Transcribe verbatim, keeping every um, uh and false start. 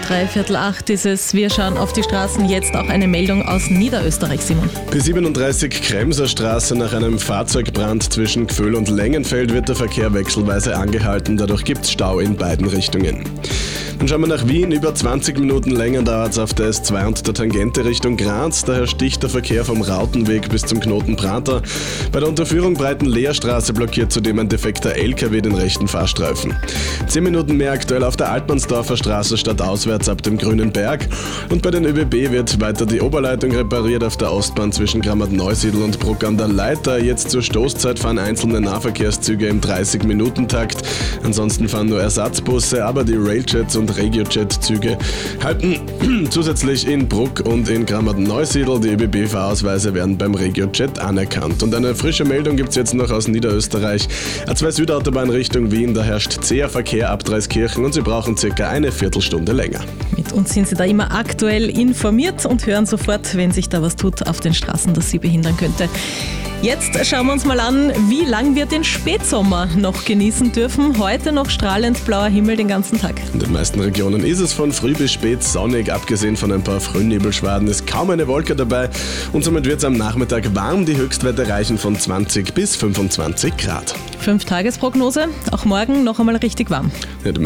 Dreiviertel acht ist es. Wir schauen auf die Straßen. Jetzt auch eine Meldung aus Niederösterreich, Simon. B siebenunddreißig Kremser Straße. Nach einem Fahrzeugbrand zwischen Gföhl und Längenfeld wird der Verkehr wechselweise angehalten. Dadurch gibt es Stau in beiden Richtungen. Dann schauen wir nach Wien. Über zwanzig Minuten länger dauert es auf der S zwei und der Tangente Richtung Graz. Daher sticht der Verkehr vom Rautenweg bis zum Knoten Prater. Bei der Unterführung Breitenleerstraße blockiert zudem ein defekter L K W den rechten Fahrstreifen. zehn Minuten mehr aktuell auf der Altmannsdorfer Straße stadtauswärts ab dem Grünen Berg. Und bei den ÖBB wird weiter die Oberleitung repariert auf der Ostbahn zwischen Grammat-Neusiedl und Bruck an der Leiter. Jetzt zur Stoßzeit fahren einzelne Nahverkehrszüge im dreißig-Minuten-Takt. Ansonsten fahren nur Ersatzbusse, aber die Railjets und Regiojet-Züge halten zusätzlich in Bruck und in Grammat-Neusiedl. Die ÖBB-Fahrausweise werden beim Regiojet anerkannt. Und eine frische Meldung gibt es jetzt noch aus Niederösterreich. A zwei Südautobahn Richtung Wien, da herrscht zäher Verkehr ab Dreiskirchen und Sie brauchen circa eine Viertelstunde länger. Mit uns sind Sie da immer aktuell informiert und hören sofort, wenn sich da was tut auf den Straßen, das Sie behindern könnte. Jetzt schauen wir uns mal an, wie lang wir den Spätsommer noch genießen dürfen. Heute noch strahlend blauer Himmel den ganzen Tag. In den meisten Regionen ist es von früh bis spät sonnig. Abgesehen von ein paar Frühnebelschwaden ist kaum eine Wolke dabei. Und somit wird es am Nachmittag warm. Die Höchstwerte reichen von zwanzig bis fünfundzwanzig Grad. Fünf-Tages-Prognose, auch morgen noch einmal richtig warm. Ja,